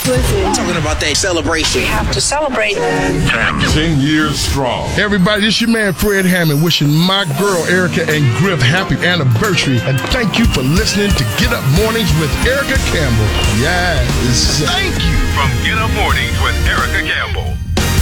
Listen. I'm talking about that celebration. We have to celebrate. 10 years strong. Everybody, this your man Fred Hammond wishing my girl Erica and Griff happy anniversary. And thank you for listening to Get Up Mornings with Erica Campbell. Yes. Thank you. From Get Up Mornings with Erica Campbell.